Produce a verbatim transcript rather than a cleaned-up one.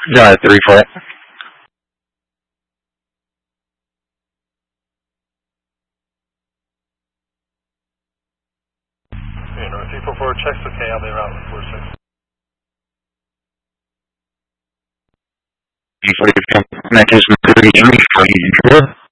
Yeah, three four. Okay, North three four four, checks okay, I'll be around four six. Three forty. That is three three four.